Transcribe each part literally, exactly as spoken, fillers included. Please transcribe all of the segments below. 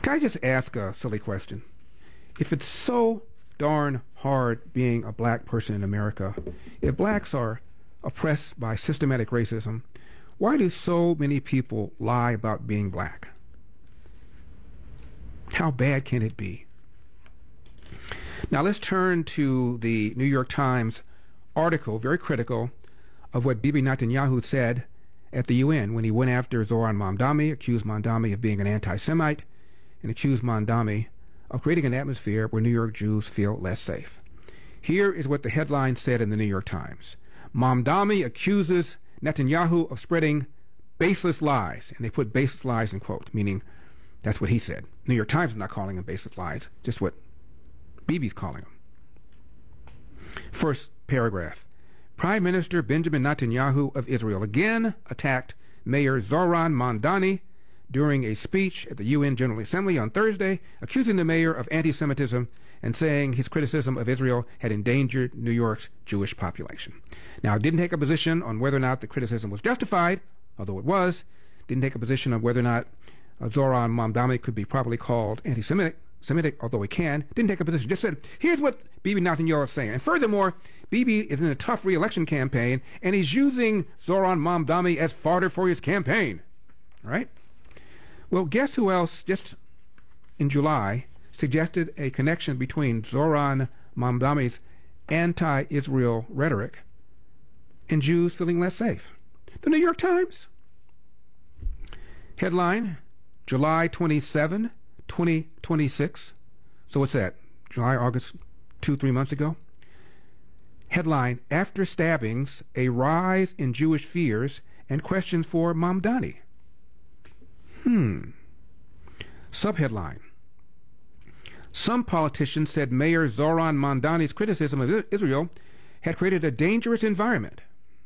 Can I just ask a silly question? If it's so darn hard being a black person in America, if blacks are oppressed by systematic racism, why do so many people lie about being black? How bad can it be? Now let's turn to the New York Times article, very critical of what Bibi Netanyahu said at the U N when he went after Zoran Mamdani, accused Mamdani of being an anti-Semite, and accused Mamdani of creating an atmosphere where New York Jews feel less safe. Here is what the headline said in the New York Times. Mamdani accuses Netanyahu of spreading baseless lies, and they put baseless lies in quotes, meaning that's what he said. New York Times is not calling them baseless lies, just what Bibi's calling them. First paragraph. Prime Minister Benjamin Netanyahu of Israel again attacked Mayor Zoran Mamdani during a speech at the U N General Assembly on Thursday, accusing the mayor of anti-Semitism and saying his criticism of Israel had endangered New York's Jewish population. Now, it didn't take a position on whether or not the criticism was justified, although it was. Didn't take a position on whether or not uh, Zoran Mamdani could be properly called anti-Semitic, Semitic, although he can. Didn't take a position. Just said, here's what Bibi Netanyahu is saying. And furthermore, Bibi is in a tough re-election campaign, and he's using Zoran Mamdani as fodder for his campaign. All right? Well, guess who else just in July suggested a connection between Zoran Mamdani's anti-Israel rhetoric and Jews feeling less safe? The New York Times. Headline, July twenty-seventh, twenty twenty-six. So what's that? July, August, two, three months ago? Headline, after stabbings, a rise in Jewish fears and questions for Mamdani. Hmm. Subheadline. Some politicians said Mayor Zoran Mamdani's criticism of Israel had created a dangerous environment.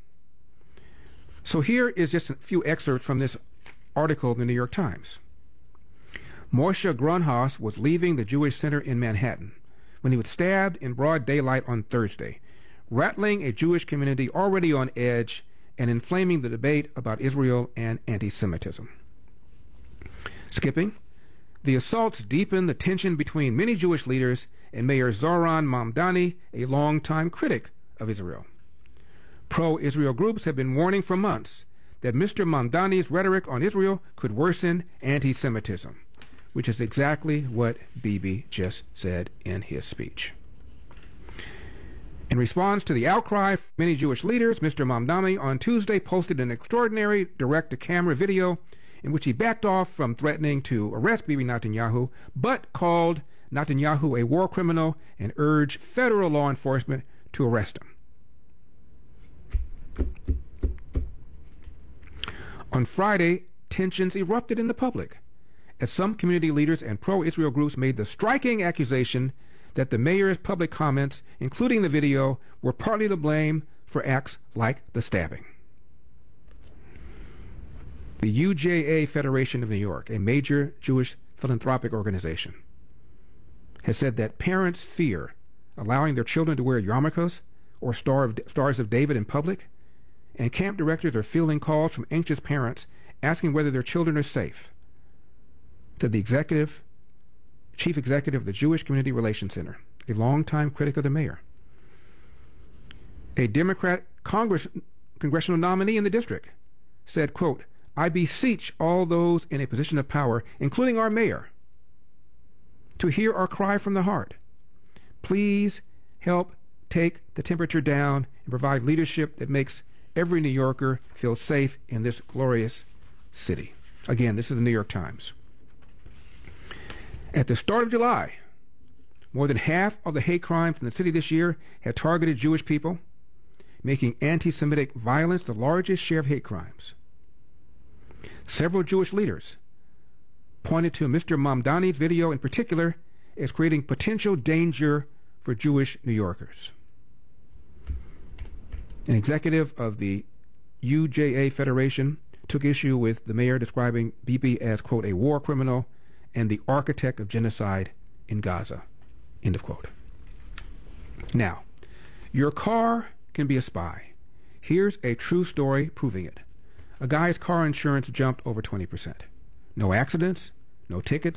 So here is just a few excerpts from this article in the New York Times. Moshe Grunhaus was leaving the Jewish Center in Manhattan when he was stabbed in broad daylight on Thursday, rattling a Jewish community already on edge and inflaming the debate about Israel and anti-Semitism. Skipping, the assaults deepened the tension between many Jewish leaders and Mayor Zoran Mamdani, a longtime critic of Israel. Pro-Israel groups have been warning for months that Mister Mamdani's rhetoric on Israel could worsen anti-Semitism, which is exactly what Bibi just said in his speech. In response to the outcry from many Jewish leaders, Mister Mamdani on Tuesday posted an extraordinary direct-to-camera video in which he backed off from threatening to arrest Bibi Netanyahu, but called Netanyahu a war criminal and urged federal law enforcement to arrest him. On Friday, tensions erupted in the public as some community leaders and pro-Israel groups made the striking accusation that the mayor's public comments, including the video, were partly to blame for acts like the stabbing. The U J A Federation of New York, a major Jewish philanthropic organization, has said that parents fear allowing their children to wear yarmulkes or Star of, Stars of David in public, and camp directors are fielding calls from anxious parents asking whether their children are safe, said the executive, chief executive of the Jewish Community Relations Center, a longtime critic of the mayor. A Democrat Congress, congressional nominee in the district said, quote, I beseech all those in a position of power, including our mayor, to hear our cry from the heart. Please help take the temperature down and provide leadership that makes every New Yorker feel safe in this glorious city. Again, this is the New York Times. At the start of July, more than half of the hate crimes in the city this year had targeted Jewish people, making anti-Semitic violence the largest share of hate crimes. Several Jewish leaders pointed to Mister Mamdani's video in particular as creating potential danger for Jewish New Yorkers. An executive of the U J A Federation took issue with the mayor describing Bibi as, quote, a war criminal and the architect of genocide in Gaza, end of quote. Now, your car can be a spy. Here's a true story proving it. A guy's car insurance jumped over twenty percent. No accidents, no tickets,